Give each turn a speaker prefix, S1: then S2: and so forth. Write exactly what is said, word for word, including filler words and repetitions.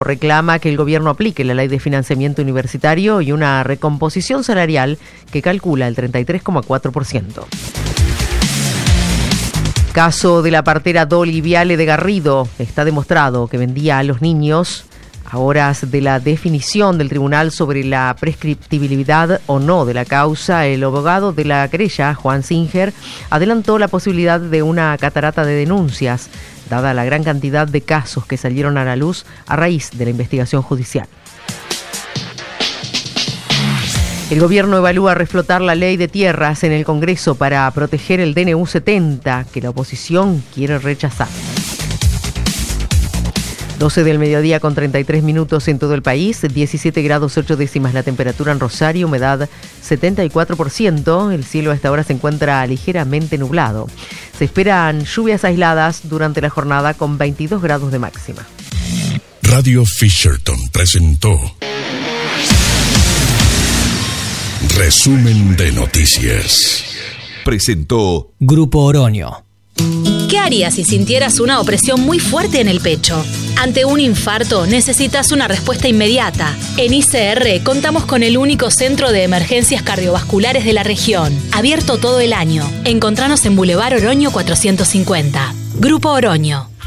S1: reclama que el gobierno aplique la ley de financiamiento universitario y una recomposición salarial que calcula el treinta y tres coma cuatro por ciento. Caso de la partera Dolly Viale de Garrido. Está demostrado que vendía a los niños. A horas de la definición del tribunal sobre la prescriptibilidad o no de la causa, el abogado de la querella, Juan Singer, adelantó la posibilidad de una catarata de denuncias, dada la gran cantidad de casos que salieron a la luz a raíz de la investigación judicial. El gobierno evalúa reflotar la ley de tierras en el Congreso para proteger el D N U setenta, que la oposición quiere rechazar. doce del mediodía con treinta y tres minutos en todo el país, diecisiete grados ocho décimas la temperatura en Rosario, humedad setenta y cuatro por ciento. El cielo a esta hora se encuentra ligeramente nublado. Se esperan lluvias aisladas durante la jornada con veintidós grados de máxima.
S2: Radio Fisherton presentó Resumen de Noticias.
S3: Presentó
S4: Grupo Oroño.
S5: ¿Qué harías si sintieras una opresión muy fuerte en el pecho? Ante un infarto necesitas una respuesta inmediata. En I C R contamos con el único centro de emergencias cardiovasculares de la región, abierto todo el año. Encontranos en Boulevard Oroño cuatrocientos cincuenta. Grupo Oroño.